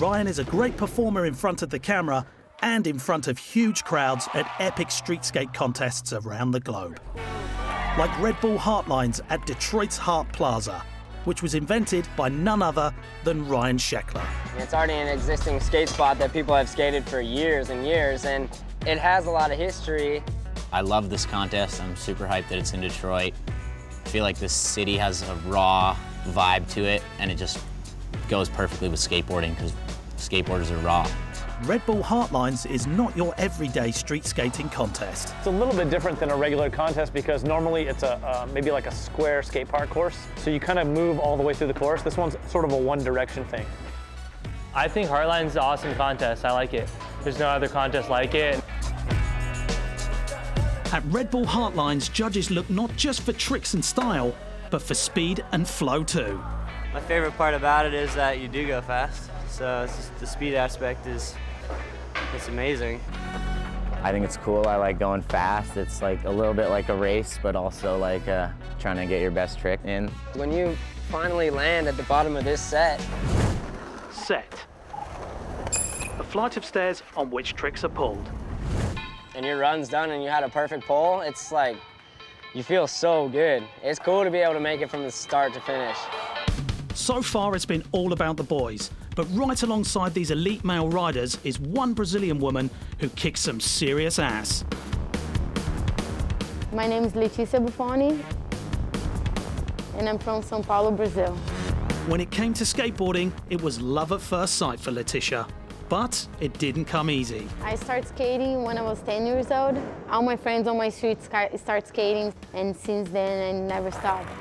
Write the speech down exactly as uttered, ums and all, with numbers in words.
Ryan is a great performer in front of the camera and in front of huge crowds at epic street skate contests around the globe. Like Red Bull Heartlines at Detroit's Hart Plaza, which was invented by none other than Ryan Sheckler. It's already an existing skate spot that people have skated for years and years, and it has a lot of history. I love this contest. I'm super hyped that it's in Detroit. I feel like this city has a raw vibe to it, and it just goes perfectly with skateboarding because skateboarders are raw. Red Bull Heartlines is not your everyday street skating contest. It's a little bit different than a regular contest because normally it's a uh, maybe like a square skate park course. So you kind of move all the way through the course. This one's sort of a one direction thing. I think Heartlines is an awesome contest. I like it. There's no other contest like it. At Red Bull Heartlines, judges look not just for tricks and style, but for speed and flow too. My favorite part about it is that you do go fast. So it's just, the speed aspect is it's amazing. I think it's cool. I like going fast. It's like a little bit like a race, but also like uh, trying to get your best trick in. When you finally land at the bottom of this set. Set. A flight of stairs on which tricks are pulled. And your run's done and you had a perfect pull, it's like, you feel so good. It's cool to be able to make it from the start to finish. So far, it's been all about the boys. But right alongside these elite male riders is one Brazilian woman who kicks some serious ass. My name is Letícia Buffoni, and I'm from São Paulo, Brazil. When it came to skateboarding, it was love at first sight for Letícia. But it didn't come easy. I started skating when I was ten years old. All my friends on my street start skating, and since then I never stopped.